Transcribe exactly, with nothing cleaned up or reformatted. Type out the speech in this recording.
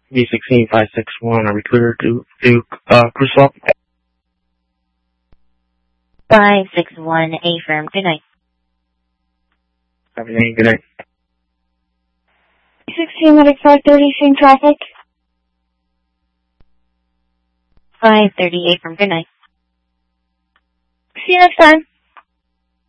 B sixteen five six one. Are we clear to to uh, Crusoe? Five six one. Affirm. Good night. Have a good night. sixteen Medic five thirty. Same traffic. Five thirty. Affirm. Good night. See you next time.